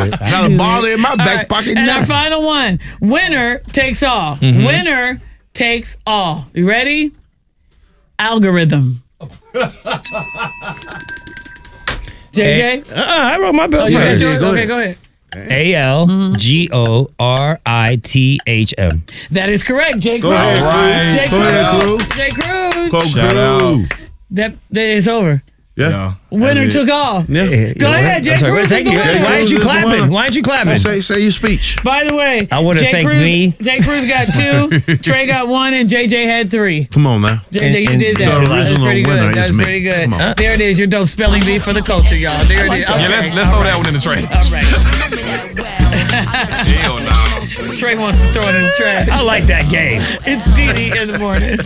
Got a ball in my back pocket And now. our final one. Winner takes all. Mm-hmm. Winner takes all. You ready? Algorithm. JJ? I wrote my bill. Oh, you got Yeah, yours? go Okay, ahead. go ahead. ALGORITHM. That is correct. Jay Go Cruz. ahead, Jay Cruz. Go ahead, Cruz. Jay Cruz. Go, Shout Cruz. out. That is over. Yeah. Winner That's it. took all. Yeah. Go ahead, Jay I'm sorry, Cruz. thank is you. the winner. Why aren't you Cruz is the clapping? winner. Why aren't you clapping? Say your speech. By the way, I wanna Jay thank Cruz, me. Jay Cruz got 2, Trey got 1, and JJ had 3. Come on now. JJ, you And did the that. That was original pretty winner good. That is was me. pretty good. Come on. There it is. Your dope spelling bee for the culture, y'all. There it is. Okay. Yeah, let's throw that one in the trash. All right. Hell no. Trey wants to throw it in the trash. I like that game. It's DD in the morning.